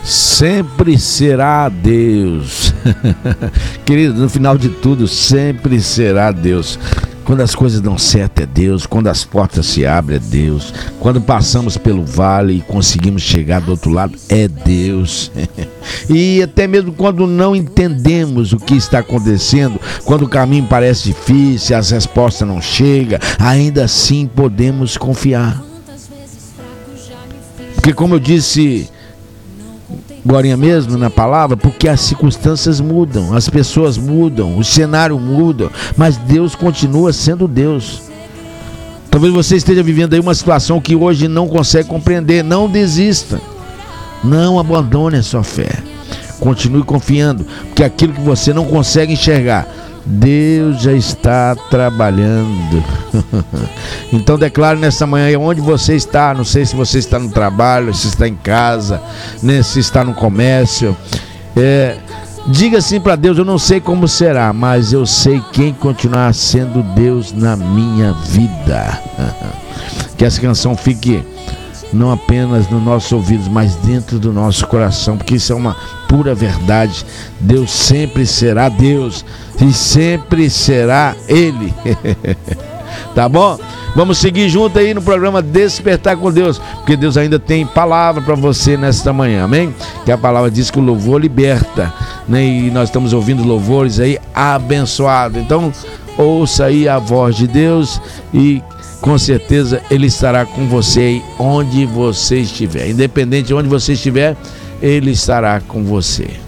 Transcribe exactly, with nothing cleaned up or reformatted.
Sempre será Deus. Querido, no final de tudo, sempre será Deus. Quando as coisas dão certo é Deus, quando as portas se abrem é Deus, quando passamos pelo vale e conseguimos chegar do outro lado é Deus. E até mesmo quando não entendemos o que está acontecendo, quando o caminho parece difícil, as respostas não chegam, ainda assim podemos confiar. Porque como eu disse agora mesmo na palavra, porque as circunstâncias mudam, as pessoas mudam, o cenário muda, mas Deus continua sendo Deus. Talvez você esteja vivendo aí uma situação que hoje não consegue compreender. Não desista, não abandone a sua fé, continue confiando, porque aquilo que você não consegue enxergar, Deus já está trabalhando. Então declare nessa manhã onde você está. Não sei se você está no trabalho, se está em casa, né, se está no comércio. É, diga assim para Deus: eu não sei como será, mas eu sei quem continuar sendo Deus na minha vida. Que essa canção fique não apenas nos nossos ouvidos, mas dentro do nosso coração, porque isso é uma pura verdade. Deus sempre será Deus e sempre será Ele. Tá bom? Vamos seguir junto aí no programa Despertar com Deus, porque Deus ainda tem palavra para você nesta manhã, amém? Que a palavra diz que o louvor liberta, né? E nós estamos ouvindo louvores aí abençoados. Então ouça aí a voz de Deus e com certeza Ele estará com você aí onde você estiver. Independente de onde você estiver, Ele estará com você.